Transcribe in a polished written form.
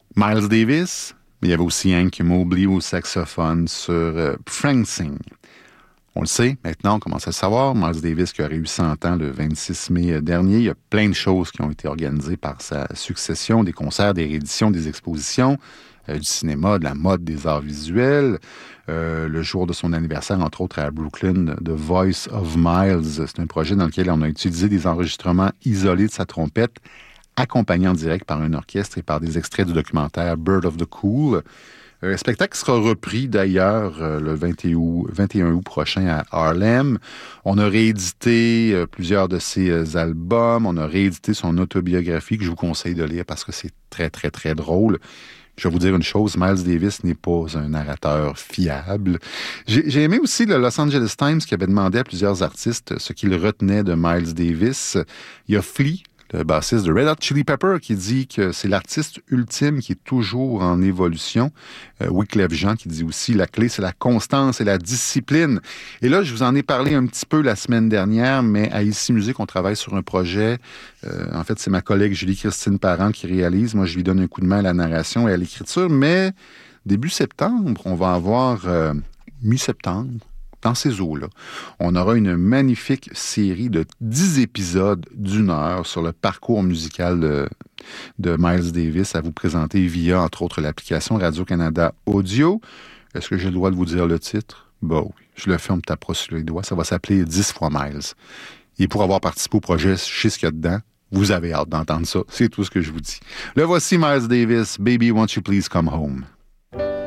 Miles Davis, mais il y avait aussi Hank Mobley au saxophone sur Frank Sing. On le sait, maintenant, on commence à le savoir. Miles Davis qui aurait eu 100 ans le 26 mai dernier. Il y a plein de choses qui ont été organisées par sa succession, des concerts, des rééditions, des expositions, du cinéma, de la mode, des arts visuels. Le jour de son anniversaire, entre autres, à Brooklyn, The Voice of Miles. C'est un projet dans lequel on a utilisé des enregistrements isolés de sa trompette, accompagnés en direct par un orchestre et par des extraits du documentaire Bird of the Cool. Le spectacle sera repris d'ailleurs le 21 août prochain à Harlem. On a réédité plusieurs de ses albums. On a réédité son autobiographie que je vous conseille de lire parce que c'est très, très, très drôle. Je vais vous dire une chose, Miles Davis n'est pas un narrateur fiable. J'ai aimé aussi le Los Angeles Times qui avait demandé à plusieurs artistes ce qu'ils retenaient de Miles Davis. Il y a Flea, le bassiste de Red Hot Chili Pepper, qui dit que c'est l'artiste ultime qui est toujours en évolution. Wyclef Jean qui dit aussi la clé, c'est la constance et la discipline. Et là, je vous en ai parlé un petit peu la semaine dernière, mais à Ici Musique, on travaille sur un projet. En fait, c'est ma collègue Julie-Christine Parent qui réalise. Moi, je lui donne un coup de main à la narration et à l'écriture. Mais début septembre, on va avoir mi-septembre, dans ces eaux-là, on aura une magnifique série de 10 épisodes d'1 heure sur le parcours musical de Miles Davis à vous présenter via, entre autres, l'application Radio-Canada Audio. Est-ce que j'ai le droit de vous dire le titre? Bah oui, je le fais, on me tapera sur les doigts. Ça va s'appeler 10 fois Miles. Et pour avoir participé au projet, je sais ce qu'il y a dedans. Vous avez hâte d'entendre ça. C'est tout ce que je vous dis. Le voici, Miles Davis. Baby, won't you please come home?